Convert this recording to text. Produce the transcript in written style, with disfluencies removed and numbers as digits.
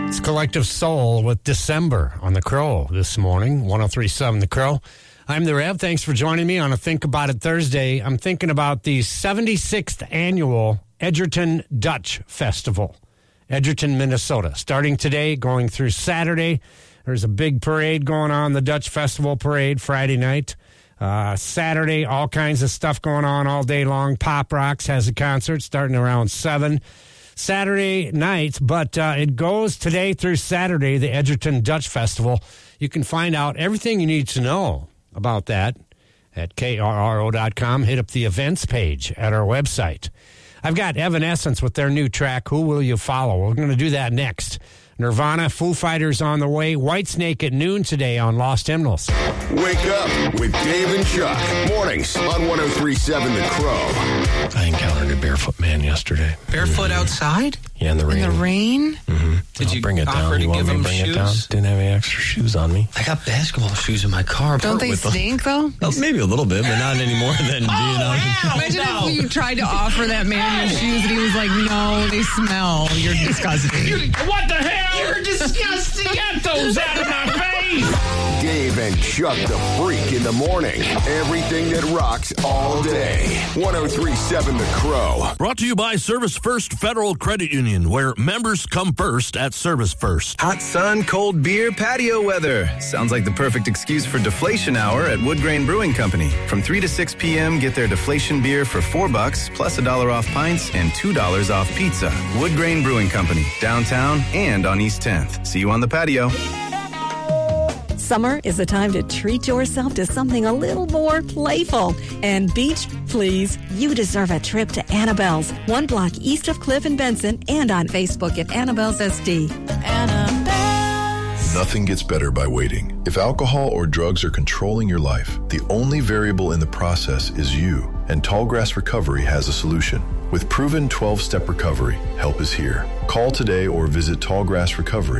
It's Collective Soul with December on The Crow this morning, 103.7 The Crow. I'm the Rev. Thanks for joining me on a Think About It Thursday. I'm thinking about the 76th annual Edgerton Dutch Festival, Edgerton, Minnesota. Starting today, going through Saturday. There's a big parade going on, the Dutch Festival Parade, Friday night. Saturday, all kinds of stuff going on all day long. Pop Rocks has a concert starting around 7. Saturday night, but it goes today through Saturday, the Edgerton Dutch Festival. You can find out everything you need to know about that at KRRO.com. Hit up the events page at our website. I've got Evanescence with their new track, Who Will You Follow? We're going to do that next. Nirvana, Foo Fighters on the way. Whitesnake at noon today on Lost Hymnals. Wake up with Dave and Chuck. Mornings on 103.7 The Crow. I encountered a barefoot man yesterday. Barefoot outside? Yeah, in the rain. In the rain? Mm-hmm. Did you bring it offer down? to You want give me to him bring shoes? it down? Didn't have any extra shoes on me. I got basketball shoes in my car. Don't they stink, though? Well, maybe a little bit, but not any more than, Imagine if you tried to offer that man your shoes and he was like, no, they smell. You're disgusting. What the hell? You're disgusting. Get those out of my face. Dave and Chuck the Freak in the morning. Everything that rocks all day. 103.7 The Crow. Brought to you by Service First Federal Credit Union, where members come first at Service First. Hot sun, cold beer, patio weather. Sounds like the perfect excuse for Deflation Hour at Wood Grain Brewing Company. From 3 to 6 p.m., get their deflation beer for $4 plus $1 off pints and $2 off pizza. Wood Grain Brewing Company, downtown and on East 10th. See you on the patio. Summer is the time to treat yourself to something a little more playful. And beach, please, you deserve a trip to Annabelle's, 1 block east of Cliff and Benson, and on Facebook at Annabelle's SD. Nothing gets better by waiting. If alcohol or drugs are controlling your life, the only variable in the process is you. And Tallgrass Recovery has a solution. With proven 12-step recovery, help is here. Call today or visit Tallgrass Recovery